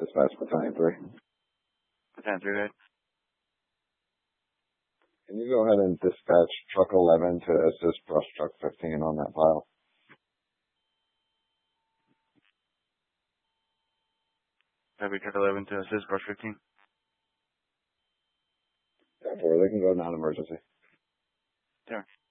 Dispatch Battalion 3. Battalion 3, right? Can you go ahead and dispatch Truck 11 to assist Brush Truck 15 on that pile? Copy, Truck 11 to assist Brush 15. Yeah, 4, they can go non-emergency. Sure.